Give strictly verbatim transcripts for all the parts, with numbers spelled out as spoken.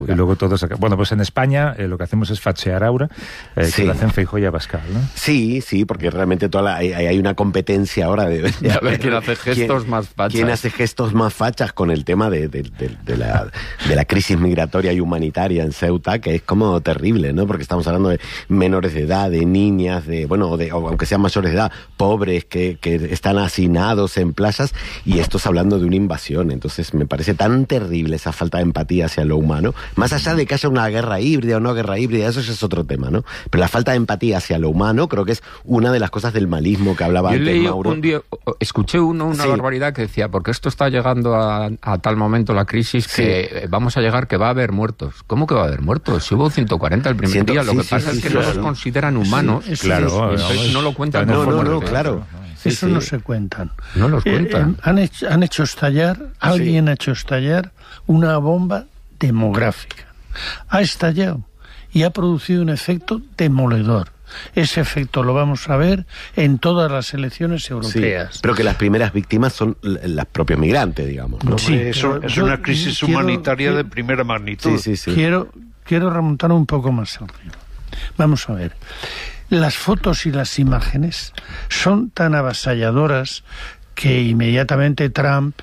Y luego todos acá. Bueno, pues en España eh, lo que hacemos es fachear Aura, eh, Sí. que lo hacen Feijóo y Abascal, ¿no? Sí, sí, porque realmente toda la, hay, hay una competencia ahora de, de Ya a ver ves quién hace gestos quién- más fachas. quién hace gestos más fachas con el tema de, de, de, de la, de la crisis migratoria y humanitaria en Ceuta, que es como terrible, ¿no? Porque estamos hablando de menores de edad, de niñas, de bueno, de, o aunque sean mayores de edad, pobres que, que están hacinados en playas, y esto es hablando de una invasión. Entonces me parece tan terrible esa falta de empatía hacia lo humano, más allá de que haya una guerra híbrida o no guerra híbrida, eso ya es otro tema, ¿no? Pero la falta de empatía hacia lo humano creo que es una de las cosas del malismo que hablaba Yo antes leí Mauro. un día, escuché uno, una Sí. barbaridad que decía, porque esto está llegando a, a tal momento la crisis Sí. que vamos a llegar que va a haber muertos. ¿Cómo que va a haber muertos? Si hubo ciento cuarenta el primer Ciento- día, lo sí, que sí, pasa sí, es que sí, no claro. los consideran humanos. Eso Claro, es- Entonces vamos, no lo cuentan no, como no, no, muerte. claro. Sí, Eso sí. no se cuentan. No los Eh, cuentan. eh, han, hecho, han hecho estallar, alguien ha hecho estallar una bomba demográfica. Ha estallado y ha producido un efecto demoledor. Ese efecto lo vamos a ver en todas las elecciones Sí, europeas. pero que las primeras víctimas son l- las propios migrantes, digamos, ¿no? Sí, Hombre, eso pero es yo una crisis quiero- humanitaria de quiero- primera magnitud. Sí, sí, sí. Quiero, quiero remontar un poco más arriba. Vamos a ver. Las fotos y las imágenes son tan avasalladoras que inmediatamente Trump,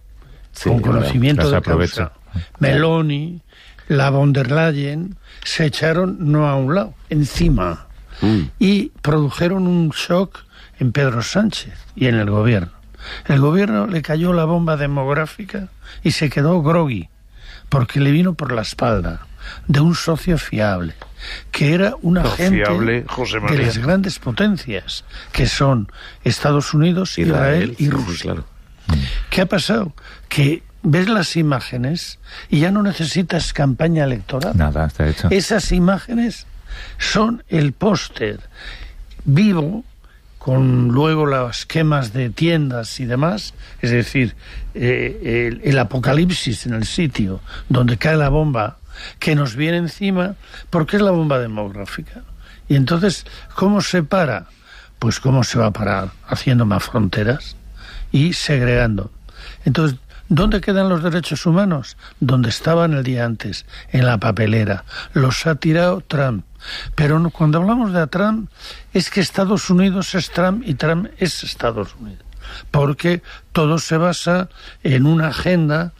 Sí, con claro. conocimiento las de aprovecha. causa, Meloni, la von der Leyen, se echaron no a un lado, encima, Mm. y produjeron un shock en Pedro Sánchez y en el gobierno. El gobierno le cayó la bomba demográfica y se quedó groggy, porque le vino por la espalda de un socio fiable, que era un No, agente fiable, José de María. las grandes potencias, que son Estados Unidos, Israel, y sí, Rusia. sí, claro. ¿Qué ha pasado? Que ves las imágenes y ya no necesitas campaña electoral. Nada, está hecho. Esas imágenes son el póster vivo, con luego las quemas de tiendas y demás, es decir, eh, el, el apocalipsis en el sitio donde cae la bomba que nos viene encima, porque es la bomba demográfica. Y entonces, ¿cómo se para? Pues ¿cómo se va a parar? Haciendo más fronteras y segregando. Entonces, ¿dónde quedan los derechos humanos? Donde estaban el día antes, en la papelera. Los ha tirado Trump. Pero no, cuando hablamos de Trump, es que Estados Unidos es Trump y Trump es Estados Unidos. Porque todo se basa en una agenda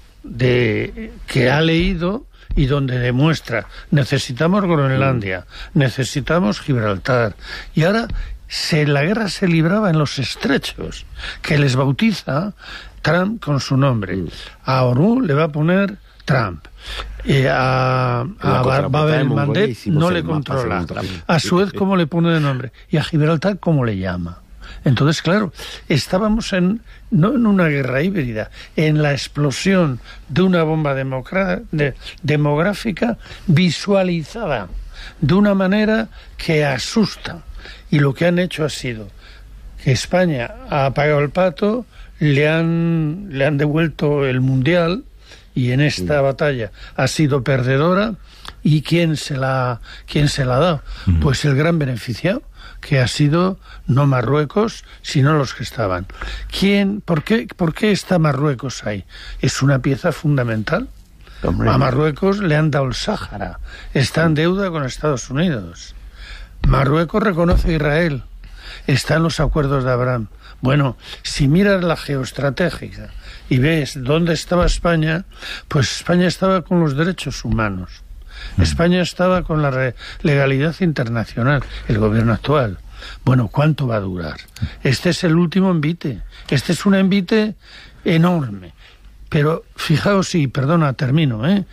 de que ha leído y donde demuestra necesitamos Groenlandia, necesitamos Gibraltar, y ahora se, la guerra se libraba en los estrechos, que les bautiza Trump con su nombre. A Orú le va a poner Trump. Eh, a, la a contrapuerta Babel de Mongolia Mandeb hicimos no el le mapa controla. según Trump. A Suez, ¿cómo le pone de nombre? Y a Gibraltar, ¿cómo le llama? Entonces, claro, estábamos en no en una guerra híbrida, en la explosión de una bomba democra- de, demográfica visualizada de una manera que asusta. Y lo que han hecho ha sido que España ha apagado el pato, le han, le han devuelto el Mundial, y en esta batalla ha sido perdedora. ¿Y quién se la, quién se la ha dado? Uh-huh. Pues el gran beneficiado, que ha sido no Marruecos, sino los que estaban. ¿Quién, por qué, por qué está Marruecos ahí? Es una pieza fundamental. Hombre. A Marruecos le han dado el Sáhara, está en deuda con Estados Unidos. Marruecos reconoce a Israel, está en los acuerdos de Abraham. Bueno, si miras la geoestratégica y ves dónde estaba España, pues España estaba con los derechos humanos. España estaba con la legalidad internacional, el gobierno actual. Bueno, ¿cuánto va a durar? Este es el último envite. Este es un envite enorme. Pero fijaos, y perdona, termino, ¿eh?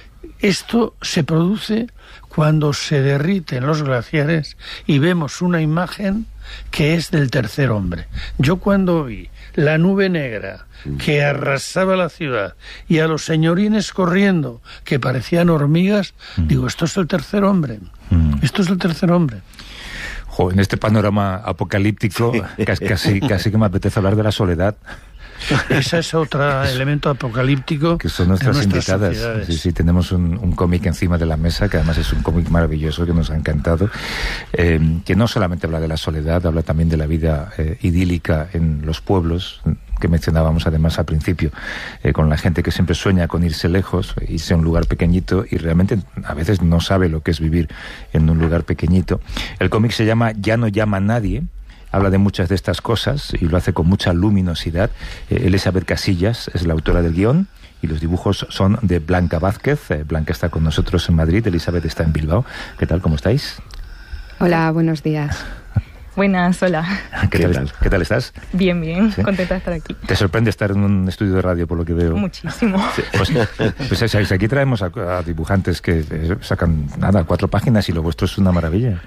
Esto se produce cuando se derriten los glaciares y vemos una imagen que es del tercer hombre. Yo cuando vi la nube negra que arrasaba la ciudad y a los señorines corriendo que parecían hormigas, mm. digo, esto es el tercer hombre. Mm. Esto es el tercer hombre. Jo, en este panorama apocalíptico, sí. casi, casi que me apetece hablar de la soledad. Ese es otro elemento apocalíptico que son nuestras, de nuestras invitadas. sociedades. Sí, sí, tenemos un, un cómic encima de la mesa, que además es un cómic maravilloso, que nos ha encantado, eh, que no solamente habla de la soledad, habla también de la vida eh, idílica en los pueblos, que mencionábamos además al principio, eh, con la gente que siempre sueña con irse lejos, irse a un lugar pequeñito y realmente a veces no sabe lo que es vivir en un lugar pequeñito. El cómic se llama Ya no llama a nadie. Habla de muchas de estas cosas y lo hace con mucha luminosidad. Eh, Elizabeth Casillas es la autora del guión y los dibujos son de Blanca Vázquez. Eh, Blanca está con nosotros en Madrid, Elizabeth está en Bilbao. ¿Qué tal? ¿Cómo estáis? Hola, buenos días. Buenas, hola. ¿Qué, ¿Qué, tal? ¿Qué tal estás? Bien, bien, ¿sí? Contenta de estar aquí. ¿Te sorprende estar en un estudio de radio, por lo que veo? Muchísimo. Sí, pues, pues aquí traemos a, a dibujantes que sacan, nada, cuatro páginas y lo vuestro es una maravilla.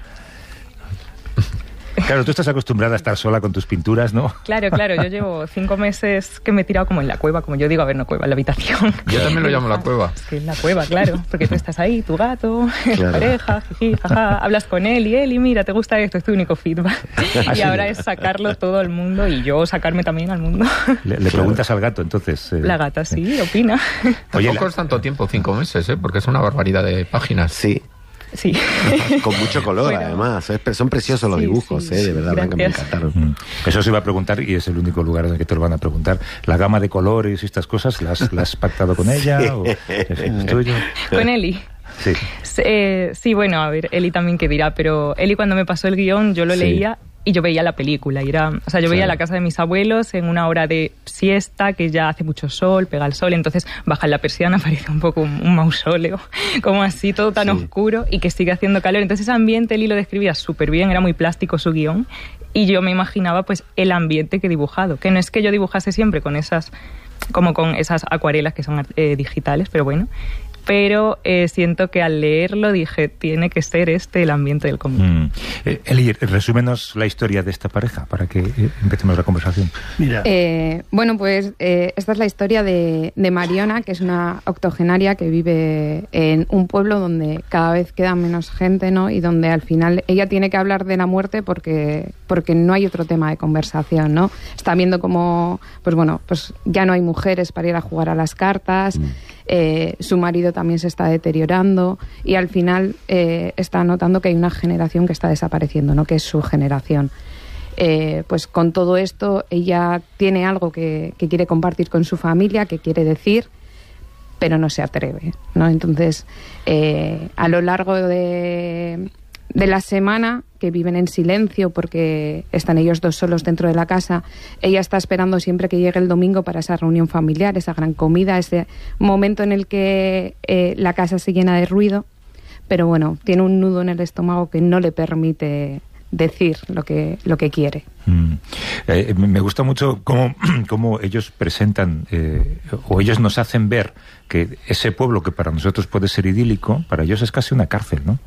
Claro, tú estás acostumbrada a estar sola con tus pinturas, ¿no? Claro, claro, yo llevo cinco meses que me he tirado como en la cueva, como yo digo, a ver, no cueva, en la habitación. Yo también lo llamo la cueva. Es que en la cueva, claro, porque tú estás ahí, tu gato, claro. pareja, jiji, jaja, hablas con él y él, y mira, te gusta esto, es tu único feedback. Y ¿sí? Ahora es sacarlo todo al mundo y yo sacarme también al mundo. Le, le preguntas al gato, entonces... Eh, la gata, sí, sí, opina. Oye, tampoco es tanto tiempo, cinco meses, ¿eh? Porque es una barbaridad de páginas. Sí. Sí. Con mucho color, bueno, además. Son preciosos los sí, dibujos, sí, ¿eh? De verdad, Blanca, me encantaron. Mm. Eso se iba a preguntar y es el único lugar en el que te lo van a preguntar. ¿La gama de colores y estas cosas las la has pactado con ella? Sí. ¿O es tuyo? Con Eli. Sí. Eh, sí, bueno, a ver, Eli también qué dirá, pero Eli cuando me pasó el guión yo lo sí. leía y yo veía la película. Y era, o sea, yo veía sí. la casa de mis abuelos en una hora de siesta, que ya hace mucho sol, pega el sol, entonces baja la persiana, parece un poco un, un mausoleo, como así, todo tan sí. oscuro y que sigue haciendo calor. Entonces ese ambiente Eli lo describía súper bien, era muy plástico su guión y yo me imaginaba pues el ambiente que he dibujado, que no es que yo dibujase siempre con esas, como con esas acuarelas que son eh, digitales, pero bueno... pero eh, siento que al leerlo dije, tiene que ser este el ambiente del cómic. Mm. Eh, Eli, resúmenos la historia de esta pareja para que eh, empecemos la conversación. Mira. Eh, bueno, pues eh, esta es la historia de, de Mariona, que es una octogenaria que vive en un pueblo donde cada vez queda menos gente, ¿no? Y donde al final ella tiene que hablar de la muerte porque, porque no hay otro tema de conversación, ¿no? Está viendo como, pues bueno, pues ya no hay mujeres para ir a jugar a las cartas, mm. eh, su marido también se está deteriorando y al final eh, está notando que hay una generación que está desapareciendo, ¿no? Que es su generación. Eh, pues con todo esto ella tiene algo que, que quiere compartir con su familia, que quiere decir, pero no se atreve, ¿no? Entonces, eh, a lo largo de, de la semana, que viven en silencio porque están ellos dos solos dentro de la casa, ella está esperando siempre que llegue el domingo para esa reunión familiar, esa gran comida, ese momento en el que eh, la casa se llena de ruido, pero bueno, tiene un nudo en el estómago que no le permite decir lo que, lo que quiere. Mm. Eh, me gusta mucho cómo, cómo ellos presentan, eh, o ellos nos hacen ver que ese pueblo que para nosotros puede ser idílico, para ellos es casi una cárcel, ¿no?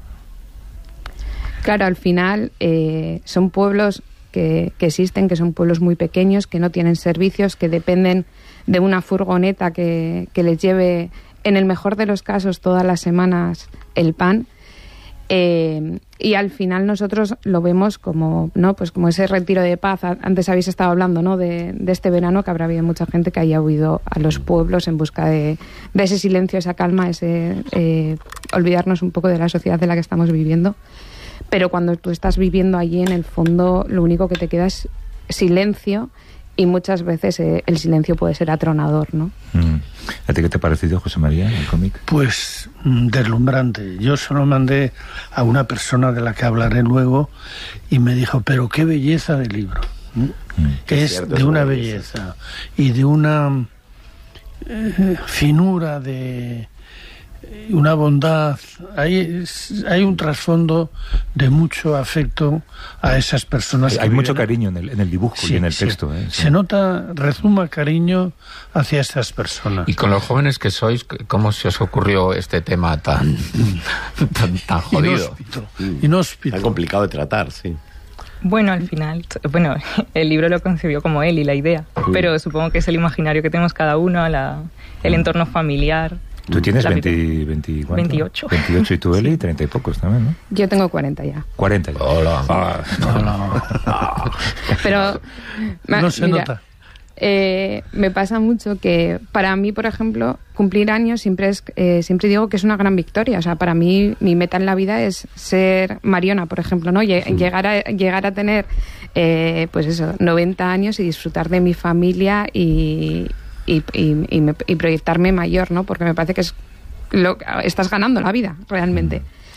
Claro, al final eh, son pueblos que, que existen, que son pueblos muy pequeños, que no tienen servicios, que dependen de una furgoneta que, que les lleve, en el mejor de los casos, todas las semanas el pan. Eh, y al final nosotros lo vemos como, ¿no? Pues como ese retiro de paz. Antes habéis estado hablando, ¿no? de, de este verano, que habrá habido mucha gente que haya huido a los pueblos en busca de, de ese silencio, esa calma, ese eh, olvidarnos un poco de la sociedad en la que estamos viviendo. Pero cuando tú estás viviendo allí, en el fondo, lo único que te queda es silencio y muchas veces eh, el silencio puede ser atronador, ¿no? Mm. ¿A ti qué te ha parecido, José María, el cómic? Pues mm, deslumbrante. Yo solo mandé a una persona de la que hablaré luego y me dijo, pero qué belleza de libro. ¿Mm? Mm. Es cierto, de una belleza y de una eh, finura, de una bondad. Hay, hay un trasfondo de mucho afecto a esas personas. Hay, que hay mucho viven. cariño en el, en el dibujo sí, y en el sí. texto. ¿eh? Sí. Se nota, rezuma cariño hacia estas personas. Y con los jóvenes que sois, ¿cómo se os ocurrió este tema tan, tan, tan jodido? Inhóspito. Inhóspito. Tan complicado de tratar, sí. Bueno, al final, bueno, el libro lo concibió como él y la idea, sí. pero supongo que es el imaginario que tenemos cada uno, la, el entorno familiar. Tú tienes veinte, veinte, veintiocho. veintiocho y tú, Eli, treinta y pocos también, ¿no? Yo tengo cuarenta ya. cuarenta ya. Hola. Ah, Hola. Pero... No se mira, nota. Eh, me pasa mucho que para mí, por ejemplo, cumplir años siempre es eh, siempre digo que es una gran victoria. O sea, para mí mi meta en la vida es ser Mariona, por ejemplo, ¿no? Lle- sí. Llegar a llegar a tener eh, pues eso, noventa años y disfrutar de mi familia y, y, y, y, me, y proyectarme mayor, ¿no? Porque me parece que es lo, estás ganando la vida realmente.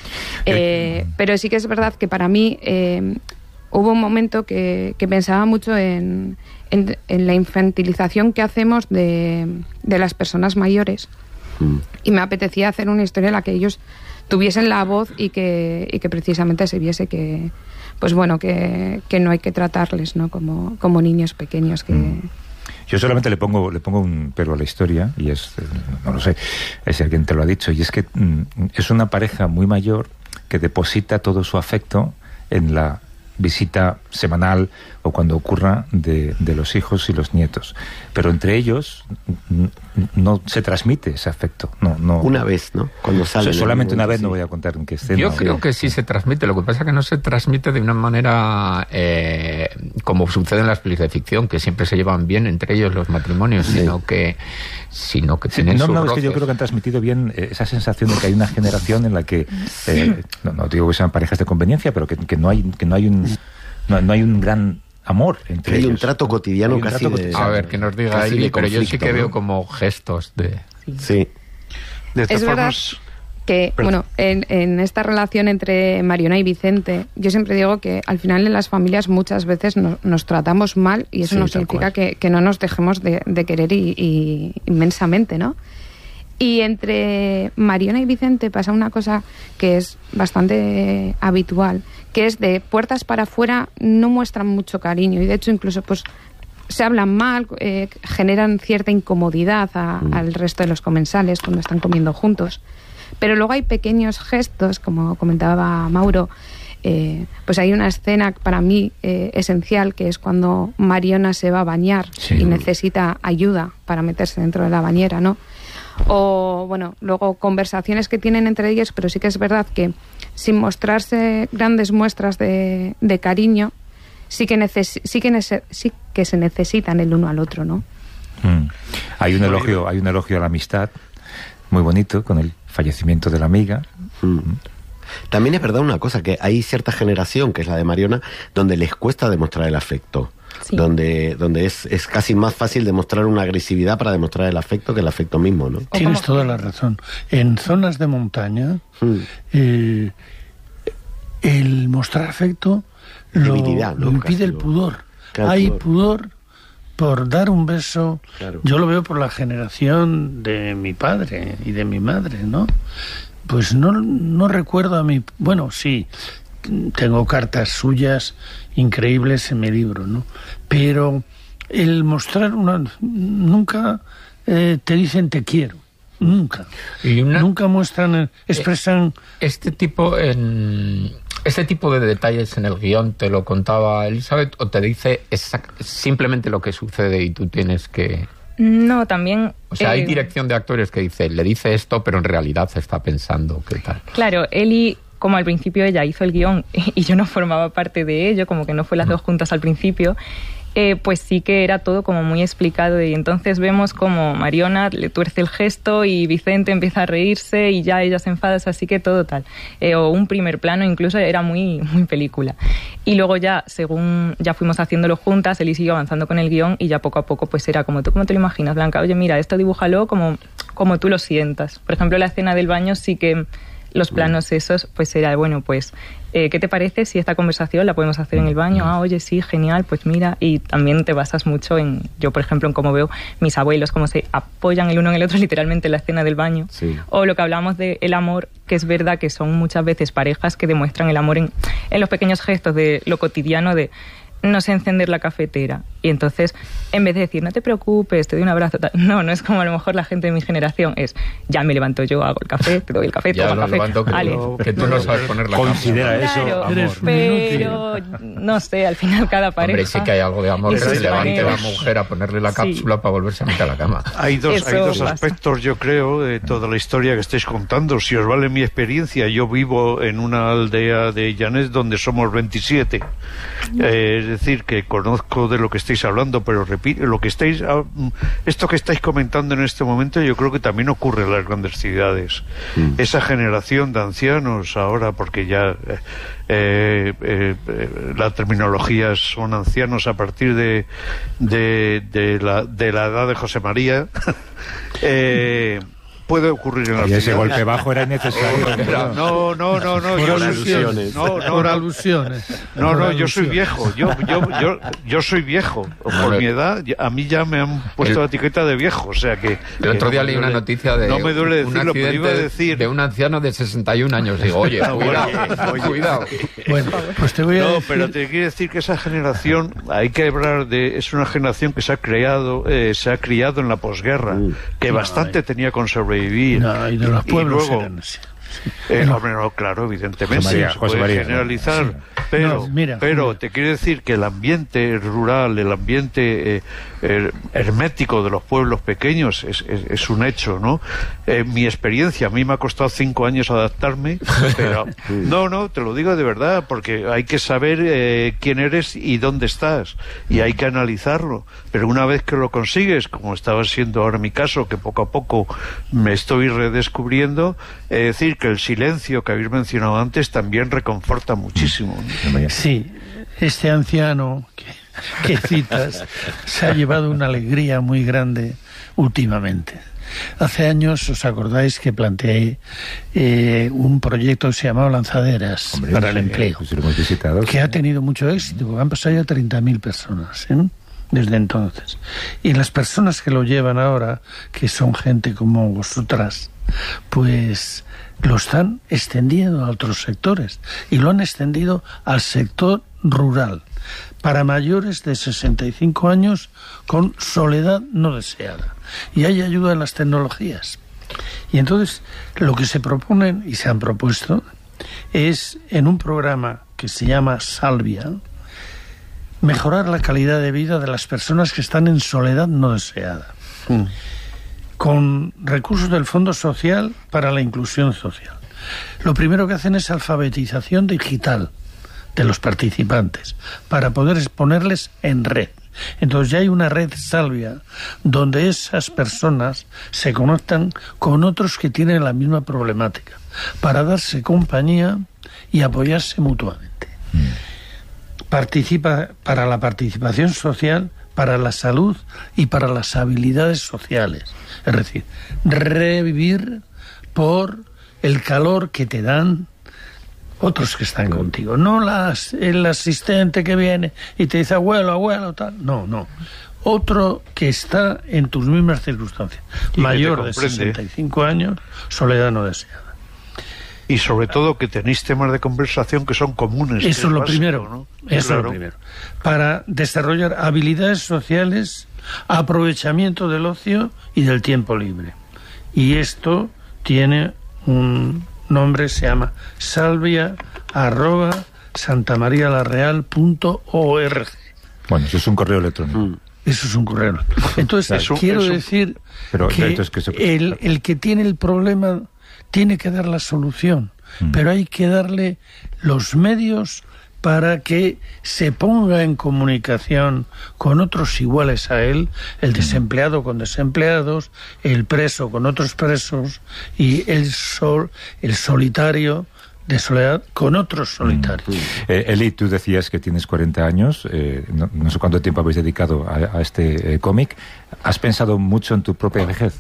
Eh, pero sí que es verdad que para mí eh, hubo un momento que, que pensaba mucho en En, en la infantilización que hacemos de, de las personas mayores mm. y me apetecía hacer una historia en la que ellos tuviesen la voz y que, y que precisamente se viese que pues bueno que, que no hay que tratarles, ¿no? como, como niños pequeños que mm. Yo solamente le pongo le pongo un pero a la historia y es, no lo sé, es alguien te lo ha dicho, y es que mm, es una pareja muy mayor que deposita todo su afecto en la visita semanal o cuando ocurra de, de los hijos y los nietos, pero entre ellos n- no se transmite ese afecto, no, no. Una vez, ¿no? Cuando sale. O sea, solamente una vez, sí. No voy a contar en qué escena. Yo creo que sí se transmite, lo que pasa es que no se transmite de una manera eh, como sucede en las pelis de ficción, que siempre se llevan bien entre ellos los matrimonios, sí. sino que sino que tienen sí, no, sus no, roces. Es que yo creo que han transmitido bien eh, esa sensación de que hay una generación en la que eh, no, no digo que sean parejas de conveniencia, pero que, que no hay que no hay un no, no hay un gran amor entre hay ellos. Hay un trato cotidiano un casi trato de... cotidiano. A ver, que nos diga Eli, pero yo sí que ¿no? veo como gestos de... Sí. De es verdad formas... que, Perdón. bueno, en, en esta relación entre Mariona y Vicente, yo siempre digo que al final en las familias muchas veces no, nos tratamos mal y eso sí, no significa que, que no nos dejemos de, de querer y, y inmensamente, ¿no? Y entre Mariona y Vicente pasa una cosa que es bastante habitual, que es de puertas para afuera no muestran mucho cariño y de hecho incluso pues se hablan mal, eh, generan cierta incomodidad a, mm. al resto de los comensales cuando están comiendo juntos. Pero luego hay pequeños gestos, como comentaba Mauro, eh, pues hay una escena para mí eh, esencial, que es cuando Mariona se va a bañar sí. y necesita ayuda para meterse dentro de la bañera, ¿no? O, bueno, luego conversaciones que tienen entre ellos, pero sí que es verdad que sin mostrarse grandes muestras de, de cariño, sí que, neces- sí, que nece- sí que se necesitan el uno al otro, ¿no? Mm. Hay un elogio, hay un elogio a la amistad muy bonito con el fallecimiento de la amiga. Mm. También es verdad una cosa, que hay cierta generación, que es la de Mariona, donde les cuesta demostrar el afecto. Sí. Donde, donde es, es casi más fácil demostrar una agresividad para demostrar el afecto que el afecto mismo, ¿no? Tienes toda la razón. En zonas de montaña, mm. eh, el mostrar afecto lo, Debilidad, lo ¿no? impide el pudor. Claro, Hay pudor. pudor por dar un beso. Claro. Yo lo veo por la generación de mi padre y de mi madre, ¿no? Pues no, no recuerdo a mi... Bueno, sí, tengo cartas suyas increíbles en mi libro, ¿no? Pero el mostrar una... Nunca eh, te dicen te quiero. Nunca. Y una, Nunca muestran, expresan... Este tipo, en, este tipo de detalles en el guión te lo contaba Elizabeth o te dice exact, simplemente lo que sucede y tú tienes que... No, también... O sea, eh, hay dirección de actores que dice, le dice esto, pero en realidad se está pensando qué tal. Claro, Eli, como al principio ella hizo el guión y yo no formaba parte de ello, como que no fue las dos juntas al principio, eh, pues sí que era todo como muy explicado y entonces vemos como Mariona le tuerce el gesto y Vicente empieza a reírse y ya ella se enfada, así que todo tal. Eh, o un primer plano incluso era muy, muy película. Y luego ya, según ya fuimos haciéndolo juntas, Eli siguió avanzando con el guión y ya poco a poco pues era como tú, ¿cómo te lo imaginas, Blanca? Oye, mira, esto dibújalo como, como tú lo sientas. Por ejemplo, la escena del baño sí que los planos esos, pues era, bueno, pues, eh, ¿qué te parece si esta conversación la podemos hacer en el baño? Ah, oye, sí, genial, pues mira, y también te basas mucho en, yo por ejemplo, en cómo veo mis abuelos, cómo se apoyan el uno en el otro literalmente en la escena del baño. Sí. O lo que hablamos de el amor, que es verdad que son muchas veces parejas que demuestran el amor en, en los pequeños gestos de lo cotidiano de no sé encender la cafetera. Y entonces, en vez de decir, no te preocupes, te doy un abrazo, tal, no, no es como a lo mejor la gente de mi generación, es, ya me levanto yo, hago el café, te doy el café, ya toma lo café. levanto, que, Ale. tú, que tú no sabes poner la Considera cama. eso, claro, amor. Pero, no sé, al final cada pareja... Hombre, sí que hay algo de amor, que se levante manera. la mujer a ponerle la Sí. cápsula para volverse a meter a la cama. Hay dos, Eso hay dos pasa. aspectos, yo creo, de toda la historia que estáis contando. Si os vale mi experiencia, yo vivo en una aldea de Llanes donde somos veintisiete. Eh, es decir, que conozco de lo que estáis estáis hablando, pero repito, lo que estáis, esto que estáis comentando en este momento, yo creo que también ocurre en las grandes ciudades. Mm. Esa generación de ancianos ahora, porque ya eh, eh, eh, la terminología son ancianos a partir de, de, de, la, de la edad de José María, eh, puede ocurrir en la y ese ciudad. Golpe bajo era innecesario. No, no, no, no. Por yo alusiones. No, no, por no. alusiones. No, por no, alusiones. yo soy viejo. Yo, yo, yo, yo soy viejo. Por mi edad, a mí ya me han puesto la etiqueta de viejo. O sea que. El otro que día no leí duele, una noticia de. No me duele un decirlo, pero iba a decir. De un anciano de sesenta y un años. Digo, oye, cuidado, oye, cuidado. Bueno, pues te voy a No, decir... pero te quiero decir que esa generación, hay que hablar de. Es una generación que se ha creado, eh, se ha criado en la posguerra, mm. que no, bastante eh. tenía con sobrevivir. No, y de los pueblos y luego, eran así. Eh, no, no, claro, evidentemente José María, se José puede María, generalizar, sí. pero, no, mira, pero mira. te quiero decir que el ambiente rural, el ambiente eh, eh, hermético de los pueblos pequeños es, es, es un hecho, ¿no? Eh, mi experiencia, a mí me ha costado cinco años adaptarme, pero no, no, te lo digo de verdad, porque hay que saber eh, quién eres y dónde estás, y hay que analizarlo, pero una vez que lo consigues, como estaba siendo ahora mi caso, que poco a poco me estoy redescubriendo, es decir, que el silencio que habéis mencionado antes también reconforta muchísimo. Sí, este anciano que, que citas se ha llevado una alegría muy grande últimamente. Hace años, ¿os acordáis que planteé eh, un proyecto que se llamaba Lanzaderas Hombre, para el empleo? Pues lo hemos visitado, que sí. Ha tenido mucho éxito, han pasado ya treinta mil personas, ¿eh? Desde entonces. Y las personas que lo llevan ahora, que son gente como vosotras, pues lo están extendiendo a otros sectores y lo han extendido al sector rural para mayores de sesenta y cinco años con soledad no deseada, y hay ayuda en las tecnologías. Y entonces lo que se proponen y se han propuesto es, en un programa que se llama Salvia, mejorar la calidad de vida de las personas que están en soledad no deseada, mm. con recursos del Fondo Social para la Inclusión Social. Lo primero que hacen es alfabetización digital de los participantes para poder exponerles en red. Entonces ya hay una red Salvia donde esas personas se conectan con otros que tienen la misma problemática para darse compañía y apoyarse mutuamente. Participa para la participación social, para la salud y para las habilidades sociales. Es decir, revivir por el calor que te dan otros que están contigo. No las, el asistente que viene y te dice abuelo, abuelo, tal. No, no. Otro que está en tus mismas circunstancias. Mayor de sesenta y cinco años, soledad no deseada. Y sobre todo que tenéis temas de conversación que son comunes. Eso es lo básico, primero, ¿no? Eso claro. es lo primero. Para desarrollar habilidades sociales, aprovechamiento del ocio y del tiempo libre. Y esto tiene un nombre, se llama salvia arroba santamarialareal punto org. Bueno, eso es un correo electrónico. Mm. Eso es un correo electrónico. Entonces, eso, quiero eso, decir pero, que, entonces, que se... el, el que tiene el problema tiene que dar la solución, mm. pero hay que darle los medios para que se ponga en comunicación con otros iguales a él, el desempleado con desempleados, el preso con otros presos y el sol, el solitario de soledad con otros solitarios. Mm. Eh, Eli, tú decías que tienes cuarenta años, eh, no, no sé cuánto tiempo habéis dedicado a, a este eh, cómic. ¿Has pensado mucho en tu propia vejez?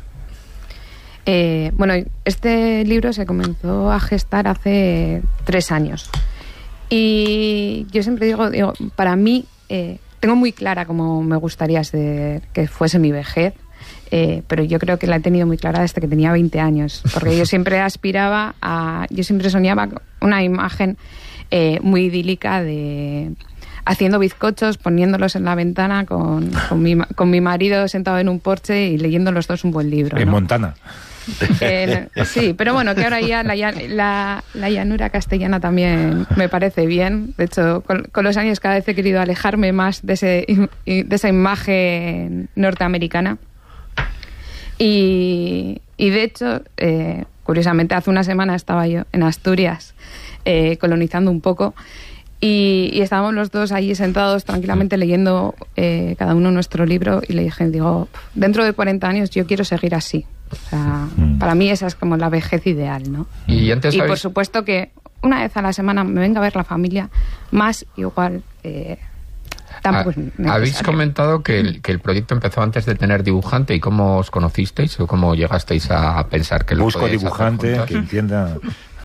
Eh, bueno, este libro se comenzó a gestar hace tres años. Y yo siempre digo, digo para mí, eh, tengo muy clara cómo me gustaría ser, que fuese mi vejez, eh, pero yo creo que la he tenido muy clara desde que tenía veinte años, porque yo siempre aspiraba a, yo siempre soñaba una imagen eh, muy idílica de haciendo bizcochos, poniéndolos en la ventana con, con, mi, con mi marido sentado en un porche y leyendo los dos un buen libro, en ¿no? Montana. Eh, sí, pero bueno, que ahora ya la, la, la llanura castellana también me parece bien. De hecho, con, con los años cada vez he querido alejarme más de, ese, de esa imagen norteamericana. Y, y de hecho, eh, curiosamente, hace una semana estaba yo en Asturias eh, colonizando un poco Y, y estábamos los dos ahí sentados tranquilamente leyendo eh, cada uno nuestro libro y le dije, digo, dentro de cuarenta años yo quiero seguir así. O sea, mm. para mí esa es como la vejez ideal, ¿no? Y, antes y habéis... por supuesto que una vez a la semana me venga a ver la familia, más igual... Eh, tampoco es necesario. Habéis comentado que el, que el proyecto empezó antes de tener dibujante. ¿Y cómo os conocisteis o cómo llegasteis a pensar que lo Busco dibujante que entienda...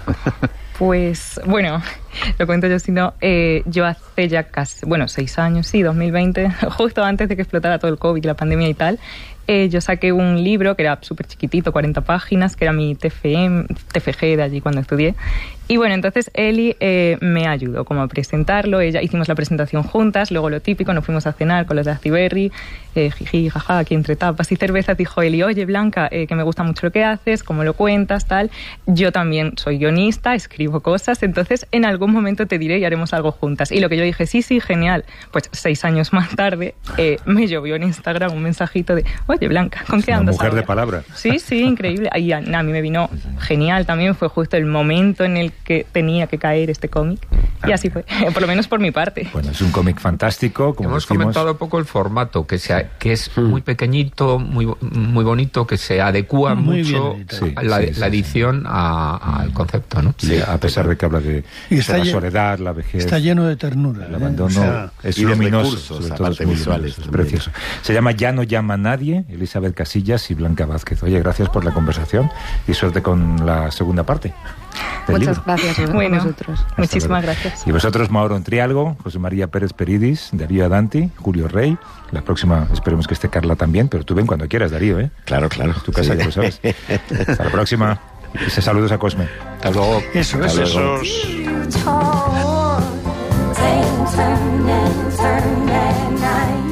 Pues, bueno, lo cuento yo, si no, eh, yo hace ya casi, bueno, seis años, sí, dos mil veinte, justo antes de que explotara todo el COVID, la pandemia y tal, eh, yo saqué un libro que era súper chiquitito, cuarenta páginas, que era mi T F M, T F G de allí cuando estudié. Y bueno, entonces Eli eh, me ayudó como a presentarlo, ella hicimos la presentación juntas, luego lo típico, nos fuimos a cenar con los de Aciberri, eh, jiji, jaja, aquí entre tapas y cervezas, dijo Eli, oye Blanca, eh, que me gusta mucho lo que haces, cómo lo cuentas, tal, yo también soy guionista, escribo cosas, entonces en algún momento te diré y haremos algo juntas. Y lo que yo dije, sí, sí, genial, pues seis años más tarde eh, me llovió en Instagram un mensajito de, oye Blanca, ¿con qué andas Una mujer ahora? de palabra. Sí, sí, increíble. Y a, a mí me vino genial también, fue justo el momento en el que tenía que caer este cómic. Y así fue, por lo menos por mi parte. Bueno, es un cómic fantástico, como Hemos decimos. comentado un poco el formato, que, sea, que es muy pequeñito, muy muy bonito, que se adecúa muy mucho bien, sí, la, sí, sí, la edición a, al concepto, ¿no? Sí, a pesar de que habla de, Y de está la lleno- soledad, la vejez, Está lleno de ternura. el ¿eh? abandono, O sea, es y de luminoso, recursos, sobre todo aparte es muy visuales luminoso, es también. precioso. Se llama Ya no llama a nadie, Elizabeth Casillas y Blanca Vázquez. Oye, gracias por la conversación y suerte con la segunda parte del Muchas libro. gracias a Bueno, vosotros. Hasta muchísimas luego. gracias. Y vosotros, Mauro Entrialgo, José María Pérez Peridis, Darío Adanti, Julio Rey. La próxima esperemos que esté Carla también, pero tú ven cuando quieras, Darío, ¿eh? Claro, claro. Tu casa, Sí. ya lo sabes. Hasta la próxima. Y saludos a Cosme. Hasta luego. Eso, eso. Besos. Turn and turn and turn at night.